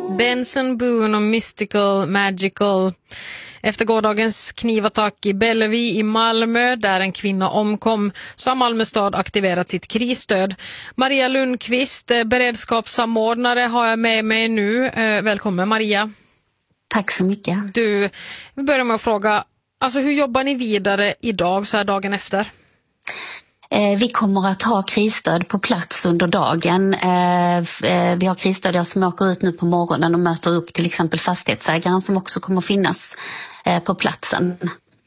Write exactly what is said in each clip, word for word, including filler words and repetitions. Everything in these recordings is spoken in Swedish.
Benson Boone och Mystical Magical. Efter gårdagens knivattack i Bellevue i Malmö där en kvinna omkom så har Malmö stad aktiverat sitt krisstöd. Maria Lundqvist, beredskapssamordnare, har jag med mig nu. Välkommen Maria. Tack så mycket. Du, vi börjar med att fråga, alltså hur jobbar ni vidare idag så här dagen efter? Vi kommer att ha krisstöd på plats under dagen. Vi har krisstöd som åker ut nu på morgonen och möter upp till exempel fastighetsägaren som också kommer att finnas på platsen.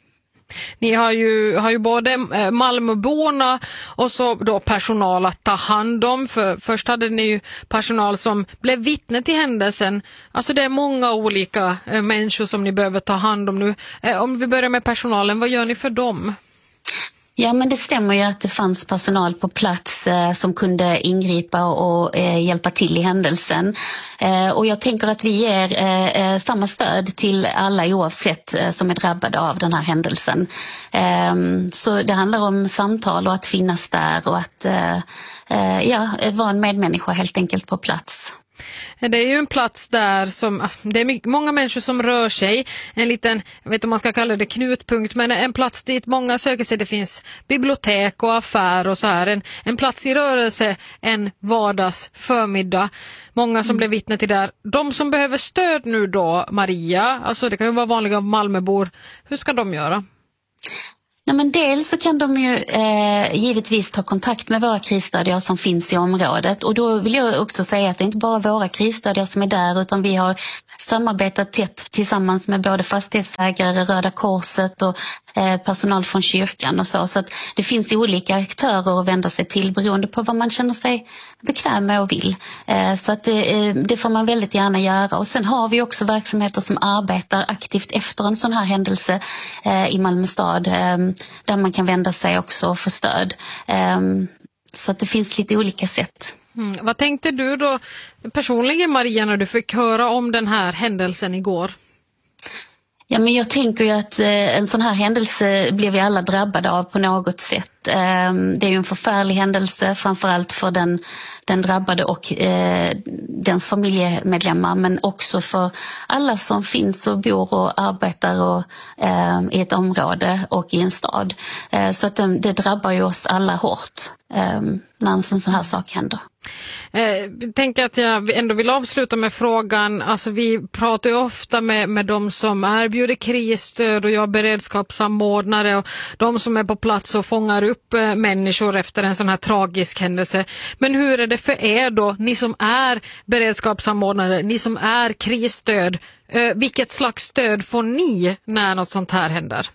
Ni har ju, har ju både Malmöborna och så då personal att ta hand om. För först hade ni ju personal som blev vittne till händelsen. Alltså det är många olika människor som ni behöver ta hand om nu. Om vi börjar med personalen, vad gör ni för dem? Ja, men det stämmer ju att det fanns personal på plats eh, som kunde ingripa och eh, hjälpa till i händelsen. Eh, och jag tänker att vi ger eh, samma stöd till alla oavsett eh, som är drabbade av den här händelsen. Eh, så det handlar om samtal och att finnas där och att eh, eh, ja, vara en medmänniska helt enkelt på plats. Det är ju en plats där som, det är många människor som rör sig, en liten, jag vet inte om man ska kalla det knutpunkt, men en plats dit många söker sig. Det finns bibliotek och affär och så här, en, en plats i rörelse, en vardags förmiddag. Många som mm. blev vittne till där. De som behöver stöd nu då, Maria, alltså det kan ju vara vanliga Malmöbor, hur ska de göra? Ja, men dels så kan de ju eh, givetvis ta kontakt med våra krisstödjare som finns i området, och då vill jag också säga att det är inte bara våra krisstödjare som är där, utan vi har samarbetat tätt tillsammans med både fastighetsägare, Röda Korset och eh, personal från kyrkan och så, så att det finns olika aktörer att vända sig till beroende på vad man känner sig bekväm med och vill. Eh, så att det, det får man väldigt gärna göra, och sen har vi också verksamheter som arbetar aktivt efter en sån här händelse eh, i Malmö stad, eh, där man kan vända sig också och få stöd. Um, så att det finns lite olika sätt. Mm. Vad tänkte du då personligen, Maria, när du fick höra om den här händelsen igår? Ja, men jag tänker ju att eh, en sån här händelse blir vi alla drabbade av på något sätt. Eh, det är ju en förfärlig händelse, framförallt för den, den drabbade och eh, dens familjemedlemmar, men också för alla som finns och bor och arbetar och, eh, i ett område och i en stad. Eh, så att det, det drabbar ju oss alla hårt eh, när en sån här sak händer. Jag tänker att jag ändå vill avsluta med frågan, alltså vi pratar ju ofta med, med de som erbjuder krisstöd och jag beredskapssamordnare och de som är på plats och fångar upp människor efter en sån här tragisk händelse. Men hur är det för er då, ni som är beredskapssamordnare, ni som är krisstöd, vilket slags stöd får ni när något sånt här händer?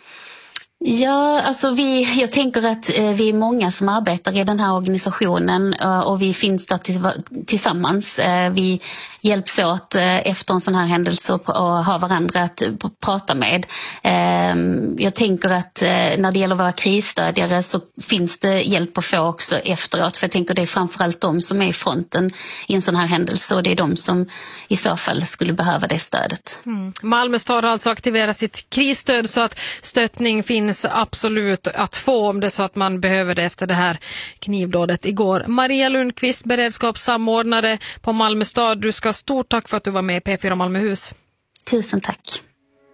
Ja, alltså vi, jag tänker att eh, vi är många som arbetar i den här organisationen eh, och vi finns där till, tillsammans. Eh, vi hjälps åt eh, efter en sån här händelse och, och har varandra att p- prata med. Eh, jag tänker att eh, när det gäller våra krisstödjare så finns det hjälp att få också efteråt, för jag tänker det är framförallt de som är i fronten i en sån här händelse, och det är de som i så fall skulle behöva det stödet. Mm. Malmö stad har alltså aktiverat sitt krisstöd så att stöttning finns absolut att få om det så att man behöver det efter det här knivdådet igår. Maria Lundqvist, beredskapssamordnare på Malmö stad, du ska ha stort tack för att du var med i P fyra Malmöhus. Tusen tack.